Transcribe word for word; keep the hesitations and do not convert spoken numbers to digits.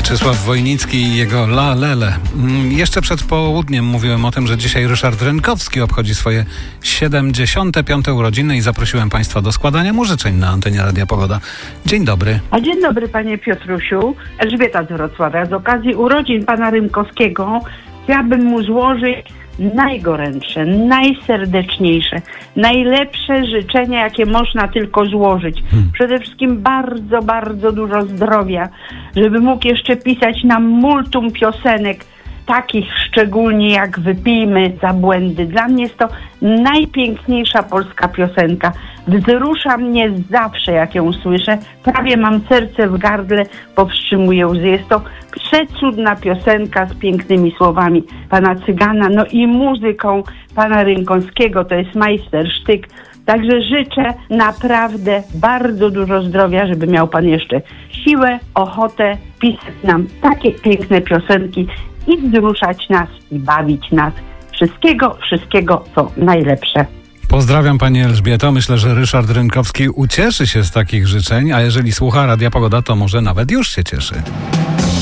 Mieczysław Wojnicki i jego La Lele. Jeszcze przed południem mówiłem o tym, że dzisiaj Ryszard Rynkowski obchodzi swoje siedemdziesiąte piąte urodziny i zaprosiłem Państwa do składania mu życzeń na antenie Radia Pogoda. Dzień dobry. A dzień dobry, panie Piotrusiu. Elżbieta z Wrocławia. Z okazji urodzin pana Rynkowskiego chciałabym mu złożyć najgorętsze, najserdeczniejsze, najlepsze życzenia, jakie można tylko złożyć. Hmm. Przede wszystkim bardzo, bardzo dużo zdrowia, żeby mógł jeszcze pisać nam multum piosenek, takich szczególnie jak Wypijmy za błędy. Dla mnie jest to najpiękniejsza polska piosenka. Wzrusza mnie zawsze, jak ją słyszę. Prawie mam serce w gardle, powstrzymuję łzy. Jest to przecudna piosenka z pięknymi słowami pana Cygana, no i muzyką pana Rynkowskiego. To jest majstersztyk. Także życzę naprawdę bardzo dużo zdrowia, żeby miał pan jeszcze siłę, ochotę pisać nam takie piękne piosenki i wzruszać nas i bawić nas. Wszystkiego, wszystkiego, co najlepsze. Pozdrawiam Pani Elżbieto. Myślę, że Ryszard Rynkowski ucieszy się z takich życzeń, a jeżeli słucha Radia Pogoda, to może nawet już się cieszy.